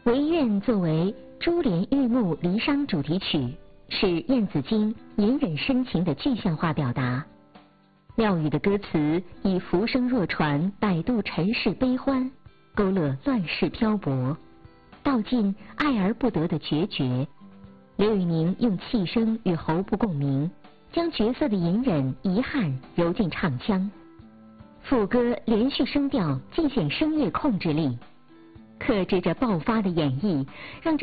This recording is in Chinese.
唯愿作为珠帘玉幕离殇主题曲，是燕子京隐忍深情的具象化表达。廖宇的歌词以浮生若船，摆渡尘世悲欢，勾勒乱世漂泊，道尽爱而不得的决绝。刘宇宁用气声与喉部共鸣，将角色的隐忍遗憾揉进唱腔。副歌连续声调尽显声乐控制力，克制着爆发的演绎，让